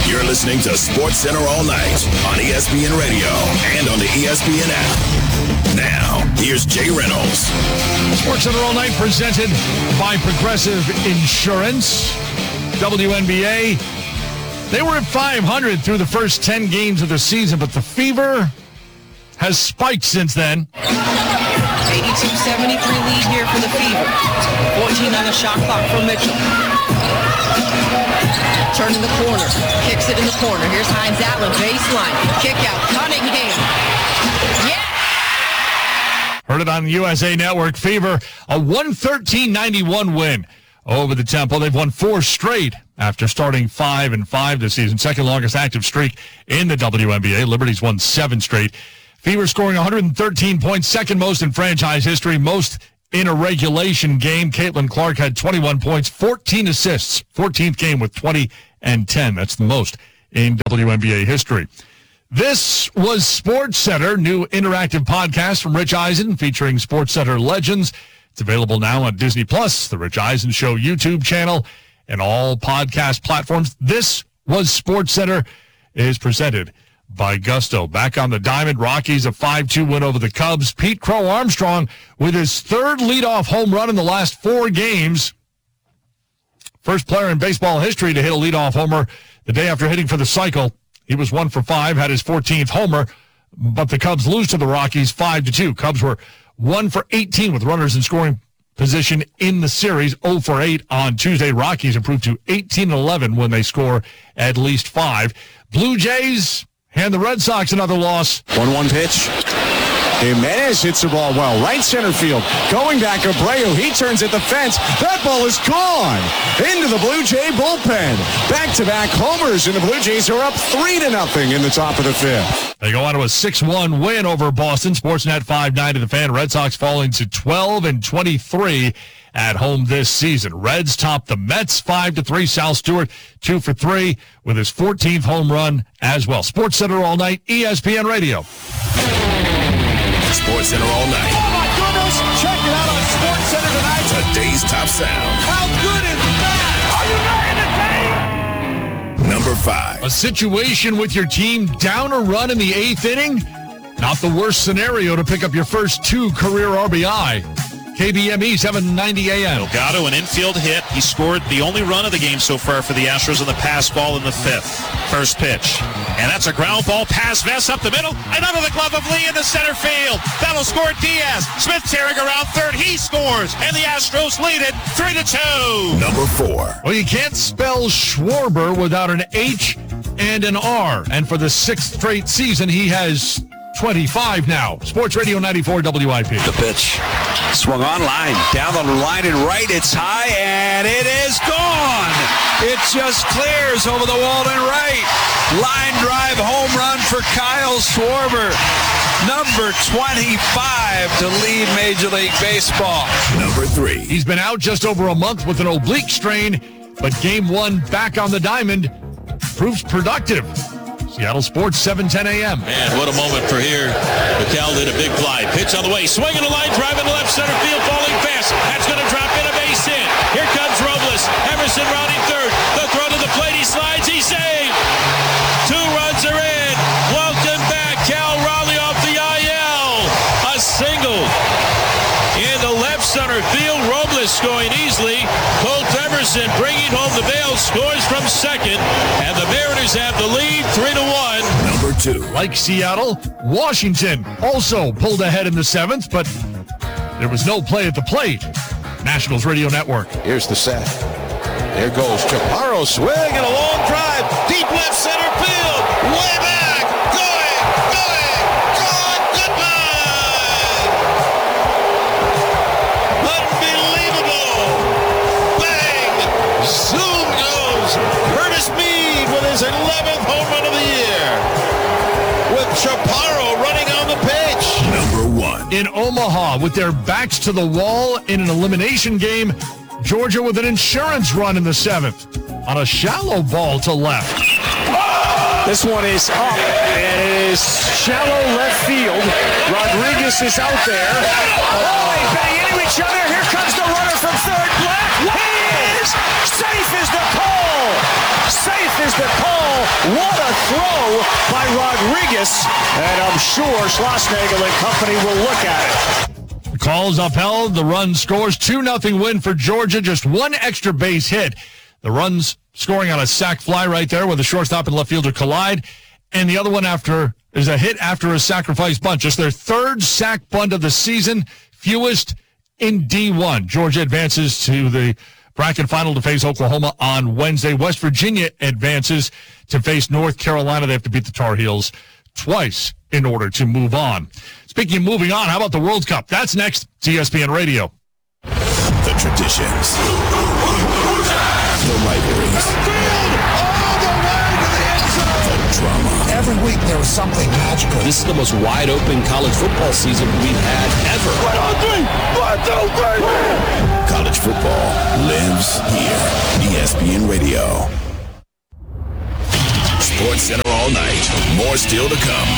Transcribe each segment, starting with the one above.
You're listening to SportsCenter all night on ESPN Radio and on the ESPN app. Now, here's Jay Reynolds. SportsCenter all night presented by Progressive Insurance. WNBA, they were at 500 through the first 10 games of the season, but the fever has spiked since then. 82-73 lead here for the Fever. 14 on the shot clock for Mitchell. Turning the corner. Kicks it in the corner. Here's Hines Allen. Baseline. Kick out. Cunningham. Yeah! Heard it on the USA Network. Fever, a 113-91 win over the Temple. They've won 4 straight after starting 5-5 this season. Second longest active streak in the WNBA. Liberty's won 7 straight. Fever scoring 113 points, second most in franchise history, most in a regulation game. Caitlin Clark had 21 points, 14 assists, 14th game with 20 and 10. That's the most in WNBA history. This was SportsCenter, new interactive podcast from Rich Eisen featuring SportsCenter legends. It's available now on Disney+, the Rich Eisen Show YouTube channel, and all podcast platforms. This was SportsCenter is presented by Gusto. Back on the diamond, Rockies a 5-2 win over the Cubs. Pete Crow Armstrong with his third leadoff home run in the last 4 games. First player in baseball history to hit a leadoff homer the day after hitting for the cycle. He was 1 for 5, had his 14th homer, but the Cubs lose to the Rockies 5-2. Cubs were 1 for 18 with runners in scoring position in the series, 0 for 8 on Tuesday. Rockies improved to 18-11 when they score at least 5. Blue Jays hand the Red Sox another loss. 1-1 pitch. Jimenez hits the ball well. Right center field. Going back, Abreu. He turns at the fence. That ball is gone. Into the Blue Jay bullpen. Back-to-back homers, and the Blue Jays are up 3-0 in the top of the 5th. They go on to a 6-1 win over Boston. Sportsnet 5-9 to the fan. Red Sox falling to 12-23 at home this season. Reds top the Mets 5-3. Sal Stewart 2 for 3 with his 14th home run as well. SportsCenter all night, ESPN Radio. SportsCenter all night. Oh my goodness! Check it out on SportsCenter tonight. Today's top sound. How good is that? Are you ready to take? Number 5. A situation with your team down a run in the 8th inning? Not the worst scenario to pick up your first 2 career RBI. KBME 790 AM. Delgado, an infield hit. He scored the only run of the game so far for the Astros on the pass ball in the 5th. First pitch. And that's a ground ball pass. Vest up the middle. And under the glove of Lee in the center field. That'll score Diaz. Smith tearing around third. He scores. And the Astros lead it 3-2. Number 4. Well, you can't spell Schwarber without an H and an R. And for the 6th straight season, he has 25 now. Sports Radio 94 WIP. The pitch. Swung on line. Down the line and right. It's high and it is gone. It just clears over the wall and right. Line drive home run for Kyle Schwarber. Number 25 to lead Major League Baseball. Number 3. He's been out just over a month with an oblique strain, but game 1 back on the diamond proves productive. Seattle Sports, 7:10 a.m. Man, what a moment for here. McCall did a big fly. Pitch on the way. Swinging a line drive in the left center field. Falling fast. That's going to drop in a base hit. Here comes Robles. Emerson rounding third. The throw to the plate. He slides. He's saved. 2 runs are in. Welcome back. Cal Raleigh off the IL. A single in the left center field. Robles scoring easily. Colt Emerson bringing home the bail. Scores from second. And the Mariners have the lead 3-1. Number 2. Like Seattle, Washington also pulled ahead in the 7th, but there was no play at the plate. Nationals Radio Network. Here's the set. There goes Chaparro. Swing and a long drive. Deep left center field. Way back. Going. Gone. Goodbye. Unbelievable. Bang. Zoom goes. Curtis Mead with his 11th home run of the year. With Chaparro running on the pitch. Number 1. In Omaha, with their backs to the wall in an elimination game, Georgia with an insurance run in the 7th on a shallow ball to left. This one is up. It is shallow left field. Rodriguez is out there. They bang into each other. Here comes the runner from third. Black. He is safe as the call. Safe as the call. What a throw by Rodriguez. And I'm sure Schlossnagle and company will look at it. The call is upheld. The run scores. 2-0 win for Georgia. Just one extra base hit. The runs scoring on a sac fly right there where the shortstop and left fielder collide. And the other one is a hit after a sacrifice bunt. Just their third sac bunt of the season. Fewest in D1. Georgia advances to the bracket final to face Oklahoma on Wednesday. West Virginia advances to face North Carolina. They have to beat the Tar Heels twice in order to move on. Speaking of moving on, how about the World Cup? That's next. ESPN Radio. The traditions. The rivalries. The drama. Every week there was something magical. This is the most wide-open college football season we've had ever. 1, 2, 3. College football lives here. ESPN Radio. Sports Center all night. More still to come.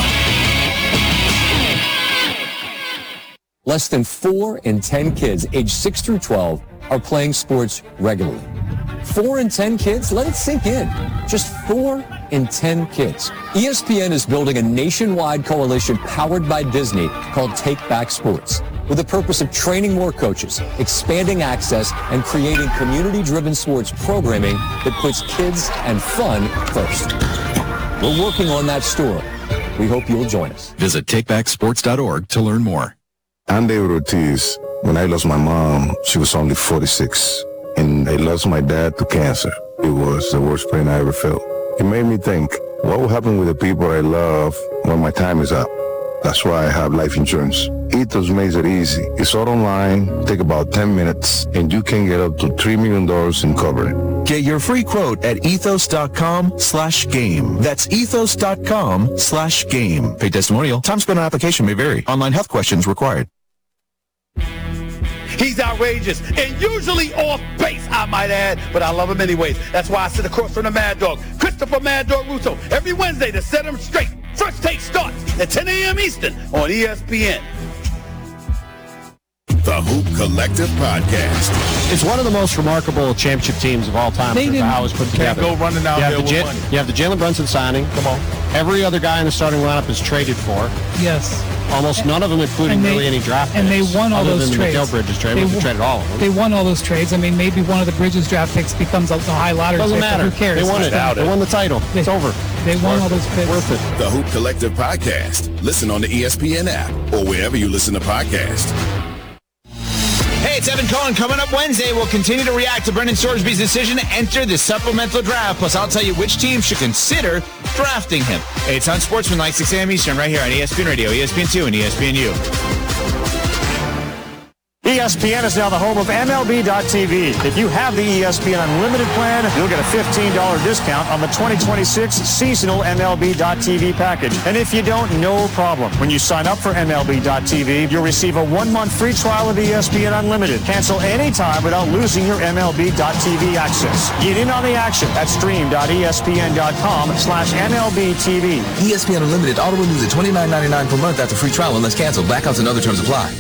Less than 4 in 10 kids aged 6 through 12 are playing sports regularly. 4 in 10 kids? Let it sink in. Just 4 in 10 kids. ESPN is building a nationwide coalition powered by Disney called Take Back Sports, with the purpose of training more coaches, expanding access, and creating community-driven sports programming that puts kids and fun first. We're working on that story. We hope you'll join us. Visit takebacksports.org to learn more. I'm David Ortiz. When I lost my mom, she was only 46. And I lost my dad to cancer. It was the worst pain I ever felt. It made me think, what will happen with the people I love when my time is up? That's why I have life insurance. Ethos makes it easy. It's all online, take about 10 minutes, and you can get up to $3 million in coverage. Get your free quote at ethos.com/game. That's ethos.com/game. Paid testimonial. Time spent on application may vary. Online health questions required. He's outrageous and usually off base, I might add, but I love him anyways. That's why I sit across from the Mad Dog, Christopher Mad Dog Russo, every Wednesday to set him straight. First Take starts at 10 a.m. Eastern on ESPN. The Hoop Collective Podcast. It's one of the most remarkable championship teams of all time. How it was put together. Can't go running out there with money. You have the Jalen Brunson signing. Come on. Every other guy in the starting lineup is traded for. Yes. Almost none of them, including really any draft picks. And they won all those trades. Other than the Mikal Bridges trade, they traded all of them. They won all those trades. I mean, maybe one of the Bridges draft picks becomes a high lottery. Doesn't trade, matter. Who cares? They won it. They won the title. It's over. They won all those picks. Worth it. The Hoop Collective Podcast. Listen on the ESPN app or wherever you listen to podcasts. Hey, it's Evan Cohen. Coming up Wednesday, we'll continue to react to Brendan Sorsby's decision to enter the supplemental draft. Plus, I'll tell you which team should consider drafting him. Hey, it's on Sportsmanlike, 6 a.m. Eastern, right here on ESPN Radio, ESPN2, and ESPNU. ESPN is now the home of MLB.tv. If you have the ESPN Unlimited plan, you'll get a $15 discount on the 2026 seasonal MLB.tv package. And if you don't, no problem. When you sign up for MLB.tv, you'll receive a 1-month free trial of ESPN Unlimited. Cancel anytime without losing your MLB.tv access. Get in on the action at stream.espn.com/MLBTV. ESPN Unlimited auto renews at $29.99 per month after free trial unless canceled. Blackouts and other terms apply.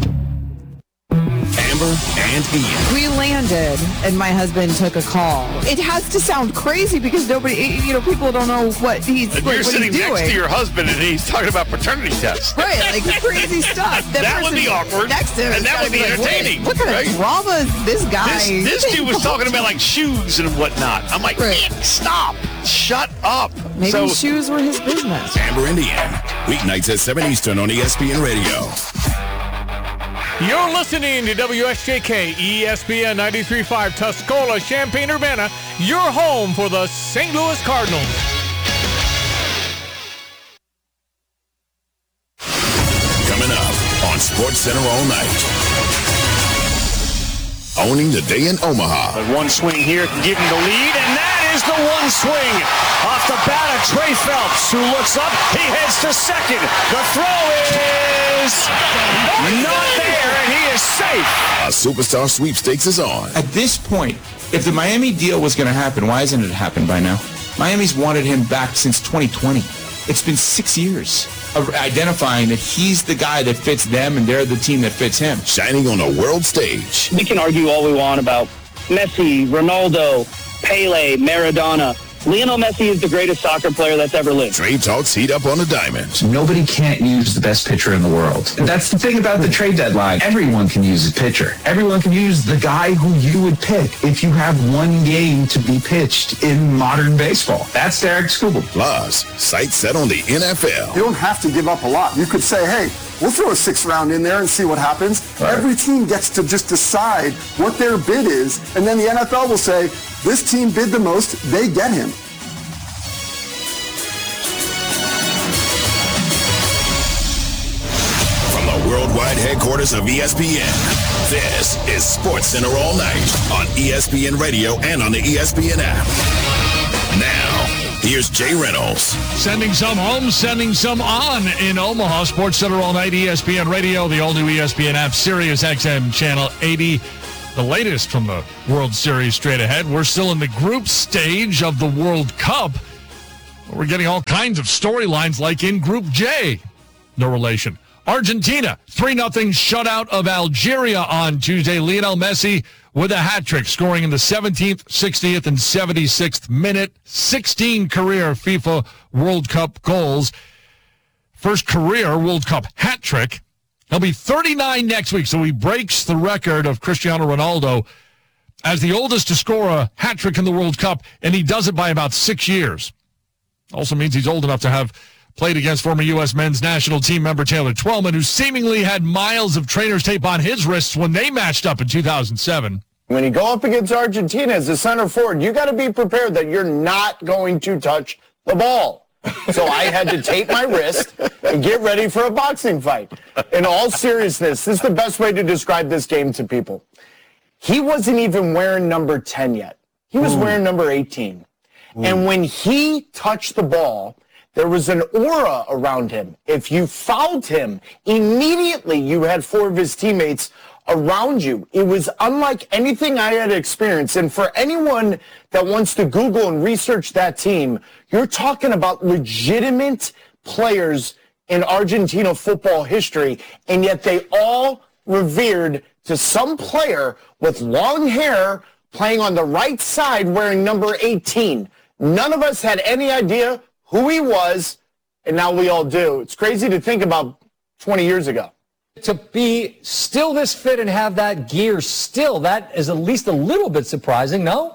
Amber and Ian. We landed, and my husband took a call. It has to sound crazy because nobody, people don't know what he's and what, you're what sitting he's doing. next to your husband, and he's talking about paternity tests. Right, like crazy stuff. That would be awkward. Next to him, and that would be entertaining. What kind of drama is this guy? This dude was talking about like shoes and whatnot. I'm like, stop. Shut up. Maybe shoes were his business. Amber and Ian. Weeknights at 7 Eastern on ESPN Radio. You're listening to WSJK ESPN 93.5 Tuscola, Champaign-Urbana, your home for the St. Louis Cardinals. Coming up on SportsCenter all night. Owning the day in Omaha. But one swing here can give him the lead, and that is the one swing. Off the bat of Trey Phelps, who looks up. He heads to second. The throw is not there, and he is safe. A superstar sweepstakes is on. At this point, if the Miami deal was going to happen, why hasn't it happened by now? Miami's wanted him back since 2020. It's been 6 years of identifying that he's the guy that fits them and they're the team that fits him. Shining on a world stage. We can argue all we want about Messi, Ronaldo, Pele, Maradona. Lionel Messi is the greatest soccer player that's ever lived. Trade Talks heat up on the diamond. Nobody can't use the best pitcher in the world. And that's the thing about the trade deadline. Everyone can use a pitcher. Everyone can use the guy who you would pick if you have one game to be pitched in modern baseball. That's Derek Skubal. Plus, sights set on the NFL. You don't have to give up a lot. You could say, hey, we'll throw a 6th round in there and see what happens. Right. Every team gets to just decide what their bid is, and then the NFL will say, this team bid the most, they get him. From the worldwide headquarters of ESPN, this is SportsCenter All Night on ESPN Radio and on the ESPN app. Now, here's Jay Reynolds. Sending some home, sending some on in Omaha. SportsCenter All Night, ESPN Radio, the all-new ESPN app, Sirius XM Channel 80. The latest from the World Series straight ahead. We're still in the group stage of the World Cup. We're getting all kinds of storylines like in Group J. No relation. Argentina, 3-0 shutout of Algeria on Tuesday. Lionel Messi with a hat trick, scoring in the 17th, 60th, and 76th minute. 16 career FIFA World Cup goals. First career World Cup hat trick. He'll be 39 next week, so he breaks the record of Cristiano Ronaldo as the oldest to score a hat trick in the World Cup, and he does it by about 6 years. Also means he's old enough to have played against former U.S. men's national team member Taylor Twellman, who seemingly had miles of trainer's tape on his wrists when they matched up in 2007. When you go up against Argentina as a center forward, you got to be prepared that you're not going to touch the ball. So I had to tape my wrist and get ready for a boxing fight. In all seriousness, this is the best way to describe this game to people. He wasn't even wearing number 10 yet. He was wearing number 18. And when he touched the ball, there was an aura around him. If you fouled him, immediately you had 4 of his teammates around you. It was unlike anything I had experienced. And for anyone that wants to Google and research that team, you're talking about legitimate players in Argentina football history, and yet they all revered to some player with long hair playing on the right side wearing number 18. None of us had any idea who he was, and now we all do. It's crazy to think about 20 years ago. To be still this fit and have that gear still, that is at least a little bit surprising, no?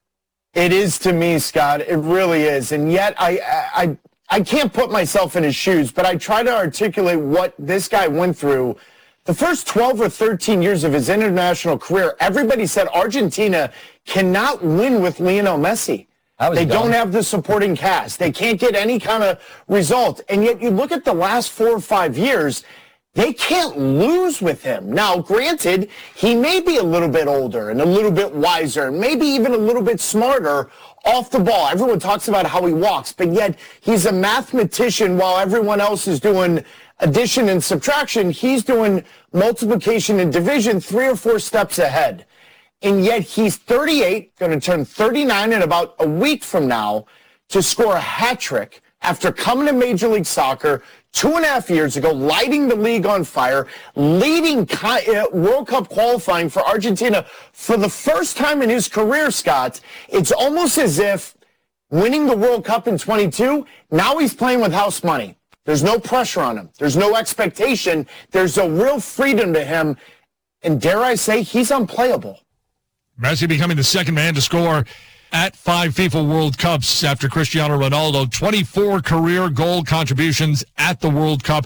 It is to me, Scott. It really is. And yet I can't put myself in his shoes, but I try to articulate what this guy went through. The first 12 or 13 years of his international career, everybody said Argentina cannot win with Lionel Messi. They don't have the supporting cast. They can't get any kind of result. And yet you look at the last 4 or 5 years, they can't lose with him. Now, granted, he may be a little bit older and a little bit wiser, and maybe even a little bit smarter off the ball. Everyone talks about how he walks, but yet he's a mathematician while everyone else is doing addition and subtraction. He's doing multiplication and division 3 or 4 steps ahead. And yet he's 38, going to turn 39 in about a week from now to score a hat trick after coming to Major League Soccer 2.5 years ago, lighting the league on fire, leading World Cup qualifying for Argentina for the first time in his career, Scott. It's almost as if winning the World Cup in 22, now he's playing with house money. There's no pressure on him. There's no expectation. There's a real freedom to him. And dare I say, he's unplayable. Messi becoming the second man to score at 5 FIFA World Cups after Cristiano Ronaldo. 24 career goal contributions at the World Cup,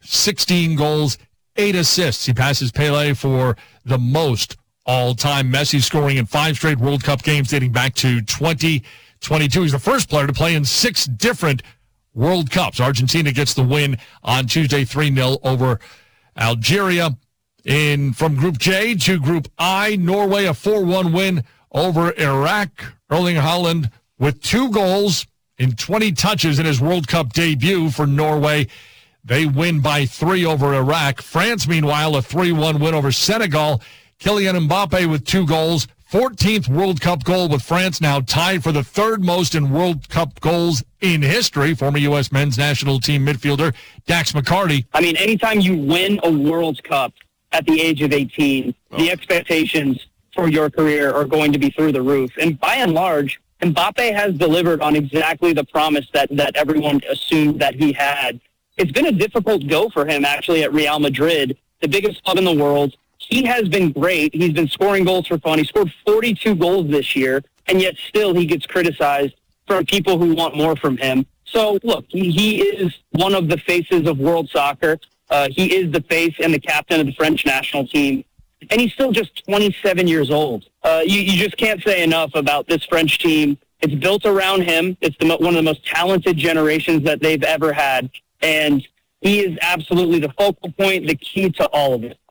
16 goals, 8 assists. He passes Pele for the most all-time. Messi scoring in 5 straight World Cup games dating back to 2022. He's the first player to play in 6 different World Cups. Argentina gets the win on Tuesday 3-0 over Algeria. From Group J to Group I, Norway a 4-1 win over Iraq. Erling Haaland with 2 goals in 20 touches in his World Cup debut for Norway. They win by 3 over Iraq. France, meanwhile, a 3-1 win over Senegal. Kylian Mbappe with 2 goals. 14th World Cup goal with France, now tied for the 3rd most in World Cup goals in history. Former U.S. men's national team midfielder Dax McCarty. I mean, anytime you win a World Cup at the age of 18, the expectations for your career are going to be through the roof. And by and large, Mbappe has delivered on exactly the promise that everyone assumed that he had. It's been a difficult go for him, actually, at Real Madrid, the biggest club in the world. He has been great. He's been scoring goals for fun. He scored 42 goals this year, and yet still he gets criticized from people who want more from him. So, look, he is one of the faces of world soccer. He is the face and the captain of the French national team. And he's still just 27 years old. You just can't say enough about this French team. It's built around him. It's one of the most talented generations that they've ever had. And he is absolutely the focal point, the key to all of it.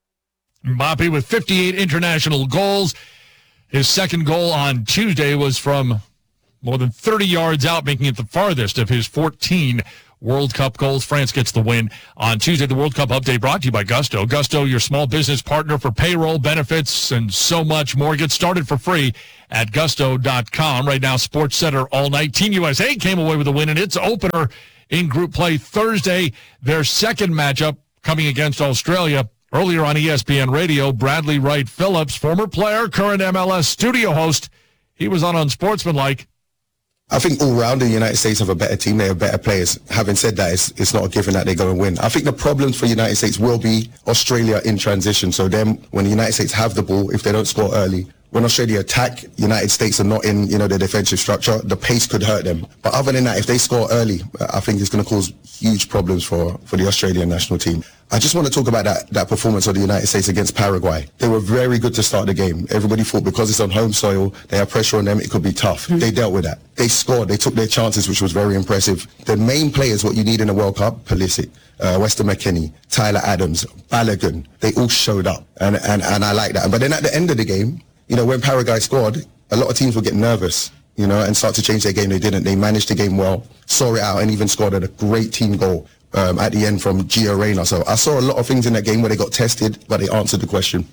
Mbappe with 58 international goals. His second goal on Tuesday was from more than 30 yards out, making it the farthest of his 14 World Cup goals. France gets the win on Tuesday. The World Cup update brought to you by Gusto. Gusto, your small business partner for payroll, benefits, and so much more. Get started for free at gusto.com. Right now, Sports Center all night. Team USA came away with a win in its opener in group play Thursday. Their second matchup coming against Australia. Earlier on ESPN Radio, Bradley Wright Phillips, former player, current MLS studio host, he was on Unsportsmanlike. I think all round the United States have a better team. They have better players. Having said that, it's not a given that they're going to win. I think the problems for the United States will be Australia in transition. So then when the United States have the ball, if they don't score early, when Australia attack, United States are not in, their defensive structure, the pace could hurt them. But other than that, if they score early, I think it's going to cause huge problems for the Australian national team. I just want to talk about that performance of the United States against Paraguay. They were very good to start the game. Everybody thought because it's on home soil, they have pressure on them, it could be tough. They dealt with that. They scored. They took their chances, which was very impressive. The main players, what you need in a World Cup, Pulisic, Weston McKennie, Tyler Adams, Balogun, they all showed up. And I like that. But then at the end of the game, when Paraguay scored, a lot of teams would get nervous, and start to change their game. They didn't. They managed the game well, saw it out, and even scored a great team goal at the end from Gio Reyna. So I saw a lot of things in that game where they got tested, but they answered the question.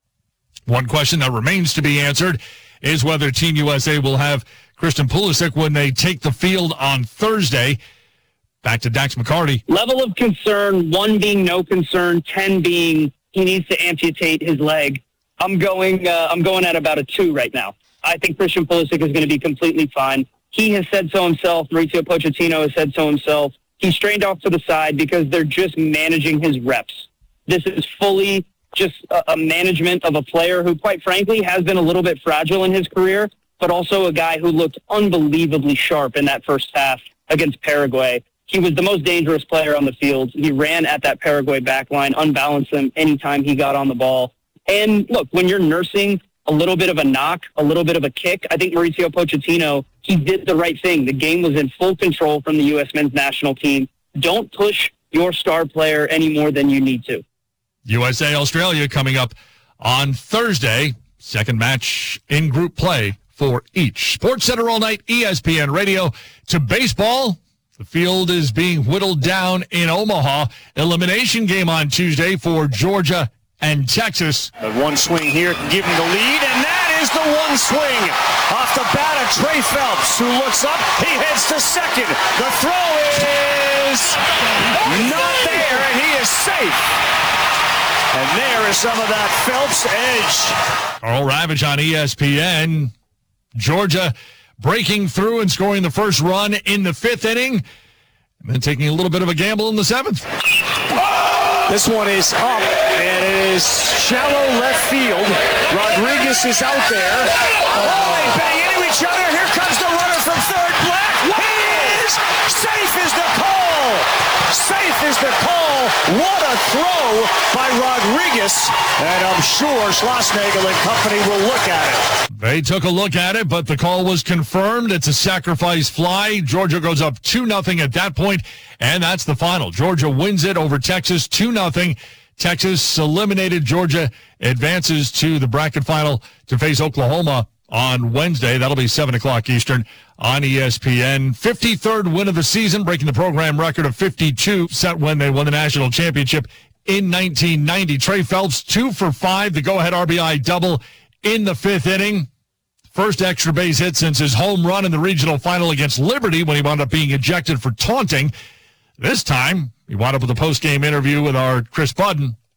One question that remains to be answered is whether Team USA will have Christian Pulisic when they take the field on Thursday. Back to Dax McCarty. Level of concern, 1 being no concern, 10 being he needs to amputate his leg. I'm going at about a 2 right now. I think Christian Pulisic is going to be completely fine. He has said so himself. Mauricio Pochettino has said so himself. He's strained off to the side because they're just managing his reps. This is fully just a management of a player who, quite frankly, has been a little bit fragile in his career, but also a guy who looked unbelievably sharp in that first half against Paraguay. He was the most dangerous player on the field. He ran at that Paraguay backline, unbalanced them anytime he got on the ball. And look, when you're nursing a little bit of a knock, a little bit of a kick, I think Mauricio Pochettino, he did the right thing. The game was in full control from the U.S. men's national team. Don't push your star player any more than you need to. USA-Australia coming up on Thursday. Second match in group play for each. Sports Center all night, ESPN Radio. To baseball, the field is being whittled down in Omaha. Elimination game on Tuesday for Georgia and Texas. The one swing here can give him the lead, and that is the one swing off the bat of Trey Phelps, who looks up. He heads to second. The throw is not there, and he is safe. And there is some of that Phelps edge. Carl Ravage on ESPN. Georgia breaking through and scoring the first run in the 5th inning, and then taking a little bit of a gamble in the 7th. This one is up, and it is shallow left field. Rodriguez is out there. Oh, they bang into each other. Here comes the runner from third. Black. He is safe is the call. Safe is the call. What a throw by Rodriguez. And I'm sure Schlossnagle and company will look at it. They took a look at it, but the call was confirmed. It's a sacrifice fly. Georgia goes up 2-0 at that point, and that's the final. Georgia wins it over Texas 2-0. Texas eliminated. Georgia advances to the bracket final to face Oklahoma on Wednesday. That'll be 7 o'clock Eastern on ESPN. 53rd win of the season, breaking the program record of 52 set when they won the national championship in 1990. Trey Phelps, 2 for 5, the go-ahead RBI double in the 5th inning. First extra base hit since his home run in the regional final against Liberty when he wound up being ejected for taunting. This time, he wound up with a post-game interview with our Chris Budden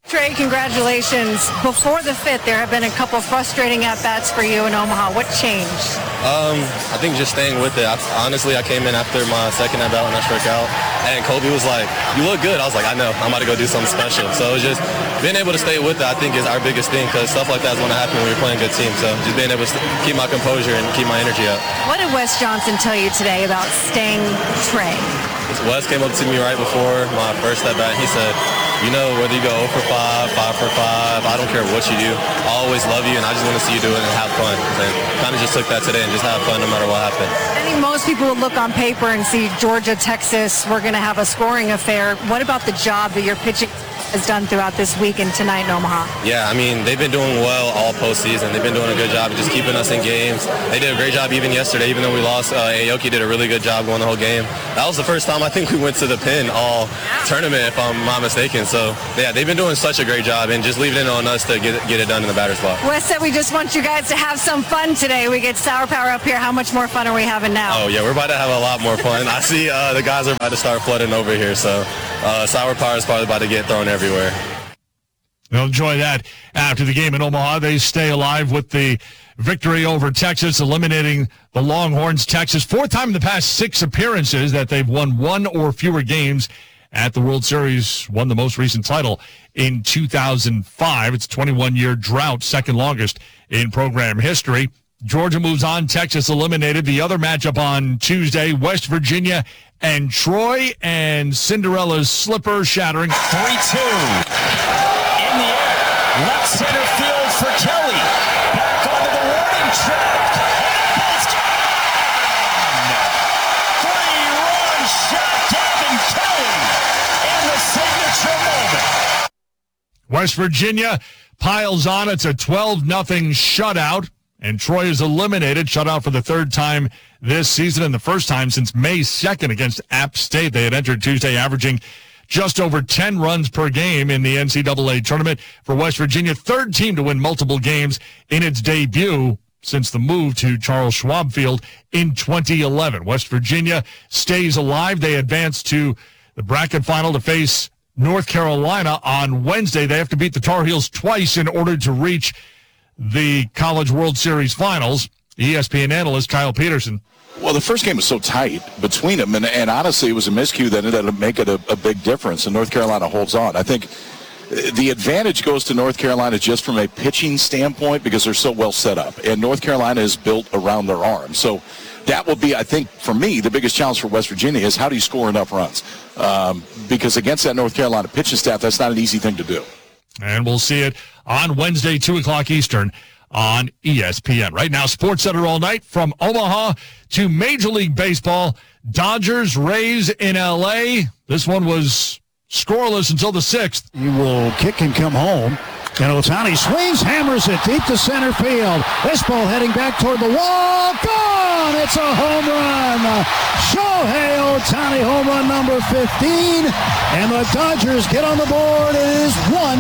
Trey, congratulations. Before the 5th, there have been a couple frustrating at-bats for you in Omaha. What changed? I think just staying with it. Honestly, I came in after my second at-bat when I struck out, and Kobe was like, you look good. I was like, I know. I'm about to go do something special. So it was just being able to stay with it, I think, is our biggest thing, because stuff like that is going to happen when you're playing good teams. So just being able to keep my composure and keep my energy up. What did Wes Johnson tell you today about staying Trey? Wes came up to me right before my first at-bat. He said, you know, whether you go 0 for 5, 5 for 5, I don't care what you do. I always love you, and I just want to see you do it and have fun. And kind of just took that today and just have fun no matter what happens. I think most people would look on paper and see Georgia, Texas, we're going to have a scoring affair. What about the job that your pitching has done throughout this week and tonight in Omaha? Yeah, I mean, they've been doing well all postseason. They've been doing a good job of just keeping us in games. They did a great job even yesterday, even though we lost. Aoki did a really good job going the whole game. That was the first time I think we went to the pin all tournament, if I'm not mistaken. So, yeah, they've been doing such a great job, and just leaving it on us to get it done in the batter's box. Wes said we just want you guys to have some fun today. We get Sour Power up here. How much more fun are we having now? Oh, yeah, we're about to have a lot more fun. I see the guys are about to start flooding over here, so Sour Power is probably about to get thrown everywhere. They'll enjoy that after the game in Omaha. They stay alive with the victory over Texas, eliminating the Longhorns. Texas, 4th time in the past 6 appearances that they've won 1 or fewer games at the World Series, won the most recent title in 2005. It's a 21-year drought, 2nd longest in program history. Georgia moves on. Texas eliminated. The other matchup on Tuesday, West Virginia and Troy, and Cinderella's slipper shattering. 3-2. In the air, left center field for Kelly. Back onto the warning track. It's gone! 3-run shot, Gavin Kelly in the signature moment. West Virginia piles on. It's a 12-0 shutout, and Troy is eliminated. Shutout for the 3rd time this season and the first time since May 2nd against App State. They had entered Tuesday averaging just over 10 runs per game in the NCAA tournament. For West Virginia, 3rd team to win multiple games in its debut since the move to Charles Schwab Field in 2011. West Virginia stays alive. They advance to the bracket final to face North Carolina on Wednesday. They have to beat the Tar Heels twice in order to reach the College World Series finals. ESPN analyst Kyle Peterson. Well, the first game was so tight between them, and honestly, it was a miscue that ended up making a big difference, and North Carolina holds on. I think the advantage goes to North Carolina just from a pitching standpoint because they're so well set up, and North Carolina is built around their arm. So that will be, I think, for me, the biggest challenge for West Virginia is how do you score enough runs? Because against that North Carolina pitching staff, that's not an easy thing to do. And we'll see it on Wednesday, 2 o'clock Eastern, on ESPN. Right now, Sports Center all night from Omaha to Major League Baseball. Dodgers, Rays in L.A. This one was scoreless until the 6th. He will kick and come home. And Ohtani swings, hammers it deep to center field. This ball heading back toward the wall. Gone! It's a home run. Shohei Ohtani, home run number 15. And the Dodgers get on the board. It is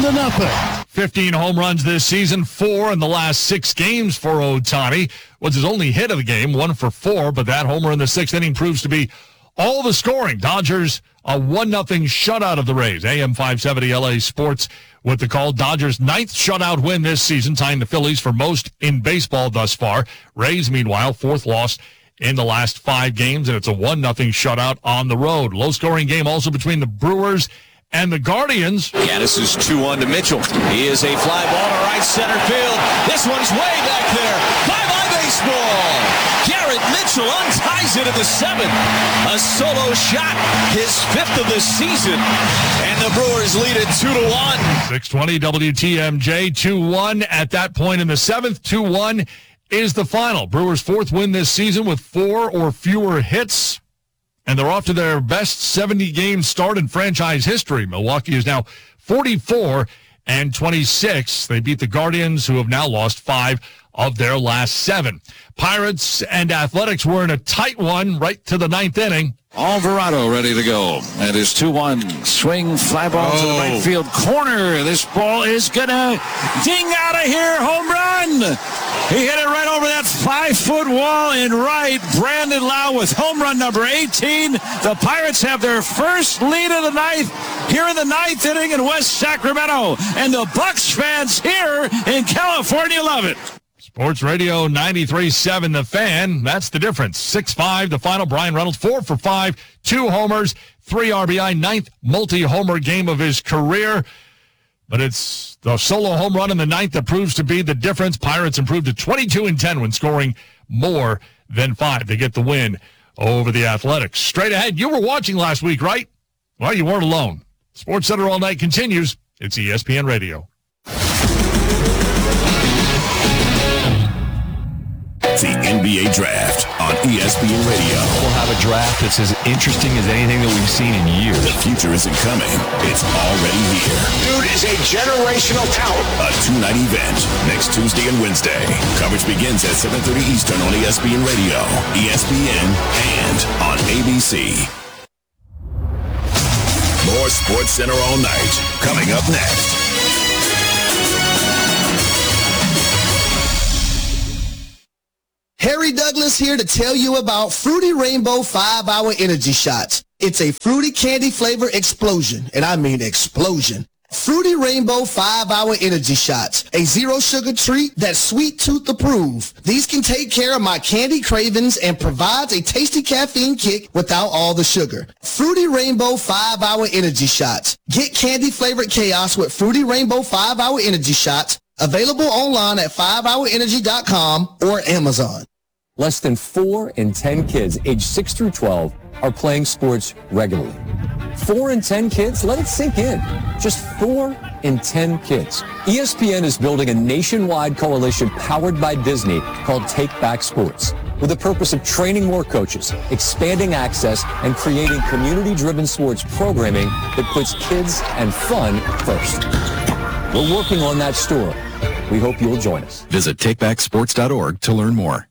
1-0. 15 home runs this season, 4 in the last 6 games for Ohtani. Was his only hit of the game, 1 for 4, but that homer in the 6th inning proves to be all the scoring. Dodgers, a 1-0 shutout of the Rays. AM 570 LA Sports with the call. Dodgers' 9th shutout win this season, tying the Phillies for most in baseball thus far. Rays, meanwhile, 4th loss in the last 5 games, and it's a 1-0 shutout on the road. Low-scoring game also between the Brewers and the Guardians. Gaddis is 2-1 to Mitchell. He is a fly ball to right center field. This one's way back there. Bye-bye baseball. Garrett Mitchell unties it at the 7th. A solo shot, his 5th of the season. And the Brewers lead it 2-1. 620 WTMJ, 2-1 at that point in the 7th. 2-1 is the final. Brewers' 4th win this season with 4 or fewer hits. And they're off to their best 70-game start in franchise history. Milwaukee is now 44-26. They beat the Guardians, who have now lost 5 of their last 7. Pirates and Athletics were in a tight one right to the 9th inning. Alvarado ready to go. And his 2-1 swing, fly ball to the right field corner. This ball is going to ding out of here. Home run. He hit it right over that 5-foot wall in right. Brandon Lau with home run number 18. The Pirates have their first lead of the ninth here in the ninth inning in West Sacramento. And the Bucks fans here in California love it. Sports Radio 93.7 The Fan. That's the difference. 6-5 the final. Brian Reynolds 4 for 5, 2 homers, 3 RBI, 9th multi-homer game of his career. But it's the solo home run in the ninth that proves to be the difference. Pirates improved to 22-10 when scoring more than 5. They get the win over the Athletics. Straight ahead, you were watching last week, right? Well, you weren't alone. Sports Center All Night continues. It's ESPN Radio. The NBA Draft on ESPN Radio. We'll have a draft that's as interesting as anything that we've seen in years. The future isn't coming. It's already here. Dude is a generational talent. A 2-night event next Tuesday and Wednesday. Coverage begins at 7:30 Eastern on ESPN Radio, ESPN, and on ABC. More Sports Center All Night coming up next. Harry Douglas here to tell you about Fruity Rainbow 5-Hour Energy Shots. It's a fruity candy flavor explosion, and I mean explosion. Fruity Rainbow 5-Hour Energy Shots, a zero-sugar treat that's sweet tooth approved. These can take care of my candy cravings and provides a tasty caffeine kick without all the sugar. Fruity Rainbow 5-Hour Energy Shots. Get candy-flavored chaos with Fruity Rainbow 5-Hour Energy Shots. Available online at 5hourenergy.com or Amazon. Less than 4 in 10 kids aged 6 through 12 are playing sports regularly. 4 in 10 kids? Let it sink in. Just 4 in 10 kids. ESPN is building a nationwide coalition powered by Disney called Take Back Sports, with the purpose of training more coaches, expanding access, and creating community-driven sports programming that puts kids and fun first. We're working on that story. We hope you'll join us. Visit takebacksports.org to learn more.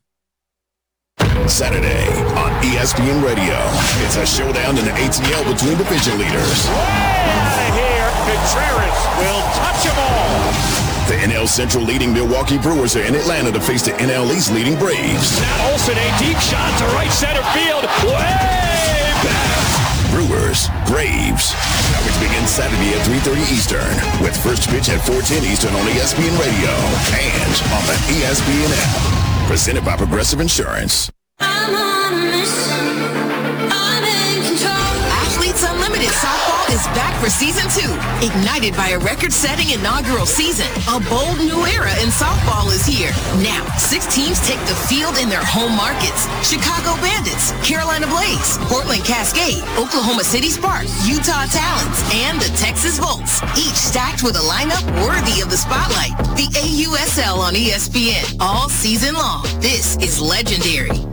Saturday on ESPN Radio. It's a showdown in the ATL between division leaders. Way out of here. Contreras will touch them all. The NL Central leading Milwaukee Brewers are in Atlanta to face the NL East leading Braves. Now Olsen, a deep shot to right center field. Way back. Brewers, Braves. Coverage begins Saturday at 3:30 Eastern with first pitch at 4:10 Eastern on ESPN Radio and on the ESPN app. Presented by Progressive Insurance. I'm on a mission. I'm in control. Athletes Unlimited Softball is back for Season 2. Ignited by a record-setting inaugural season, a bold new era in softball is here. Now, 6 teams take the field in their home markets. Chicago Bandits, Carolina Blaze, Portland Cascade, Oklahoma City Sparks, Utah Talons, and the Texas Volts. Each stacked with a lineup worthy of the spotlight. The AUSL on ESPN all season long. This is legendary.